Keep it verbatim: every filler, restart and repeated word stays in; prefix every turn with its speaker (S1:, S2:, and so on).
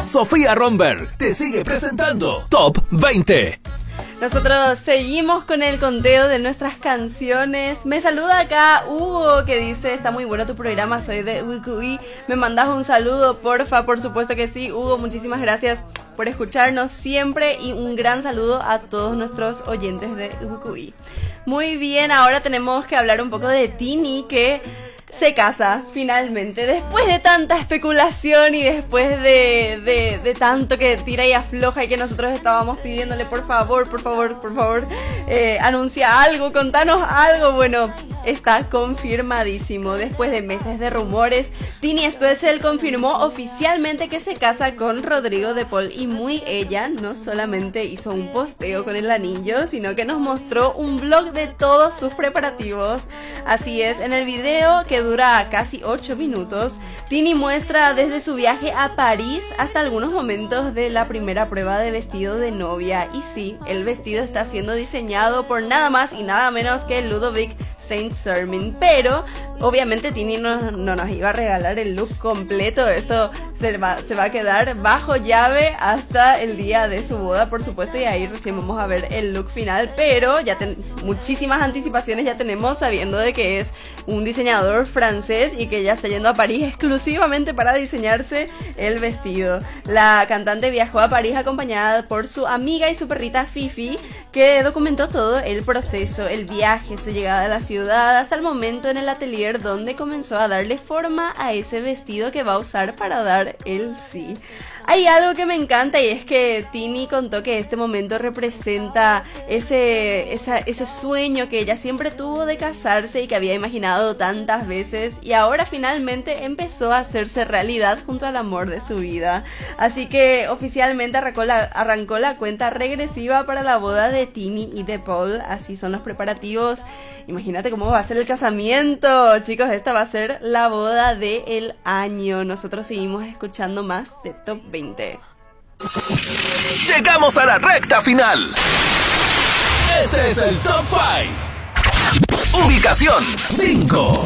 S1: Sofía Romberg te sigue presentando Top veinte.
S2: Nosotros seguimos con el conteo de nuestras canciones. Me saluda acá Hugo, que dice: está muy bueno tu programa, soy de U Q I. Me mandas un saludo, porfa. Por supuesto que sí, Hugo, muchísimas gracias por escucharnos siempre y un gran saludo a todos nuestros oyentes de U Q I. Muy bien, ahora tenemos que hablar un poco de Tini, que se casa finalmente, después de tanta especulación y después de, de, de tanto que tira y afloja, y que nosotros estábamos pidiéndole por favor, por favor, por favor, eh, anuncia algo, contanos algo. Bueno, está confirmadísimo. Después de meses de rumores, Tini Stoessel confirmó oficialmente que se casa con Rodrigo de Paul, y muy ella no solamente hizo un posteo con el anillo, sino que nos mostró un vlog de todos sus preparativos. Así es, en el video, que dura casi ocho minutos, Tini muestra desde su viaje a París hasta algunos momentos de la primera prueba de vestido de novia. Y sí, el vestido está siendo diseñado por nada más y nada menos que Ludovic Saint-Sermin, pero obviamente Tini no, no nos iba a regalar el look completo. Esto se va, se va a quedar bajo llave hasta el día de su boda, por supuesto, y ahí recién vamos a ver el look final. Pero ya ten, muchísimas anticipaciones ya tenemos, sabiendo de que es un diseñador francés y que ya está yendo a París exclusivamente para diseñarse el vestido. La cantante viajó a París acompañada por su amiga y su perrita Fifi, que documentó todo el proceso, el viaje, su llegada a la ciudad, hasta el momento en el atelier donde comenzó a darle forma a ese vestido que va a usar para dar el sí. Hay algo que me encanta, y es que Tini contó que este momento representa ese, esa, ese sueño que ella siempre tuvo de casarse y que había imaginado tantas veces, y ahora finalmente empezó a hacerse realidad junto al amor de su vida. Así que oficialmente arrancó la, arrancó la cuenta regresiva para la boda de Tini y de Paul. Así son los preparativos. Imagínate cómo va a ser el casamiento, chicos. Esta va a ser la boda del año. Nosotros seguimos escuchando más de Top veinte.
S1: Llegamos a la recta final. Este es el Top cinco. Ubicación cinco.